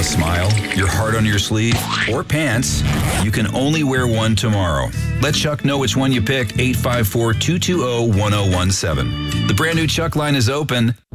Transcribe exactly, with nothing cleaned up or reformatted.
A smile, your heart on your sleeve, or pants? You can only wear one tomorrow. Let Chuck know which one you picked. eight five four, two two zero, one zero one seven. The brand new Chuck line is open.